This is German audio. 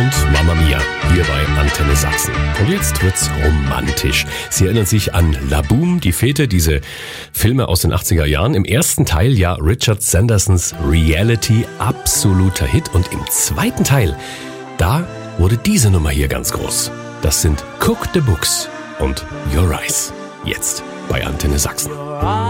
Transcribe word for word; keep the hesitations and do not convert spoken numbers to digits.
Und Mamma Mia, hier bei Antenne Sachsen. Und jetzt wird's romantisch. Sie erinnern sich an La Boom, die Fete, diese Filme aus den achtziger Jahren. Im ersten Teil ja Richard Sandersons Reality, absoluter Hit. Und im zweiten Teil, da wurde diese Nummer hier ganz groß. Das sind Cook the Books und Your Eyes. Jetzt bei Antenne Sachsen.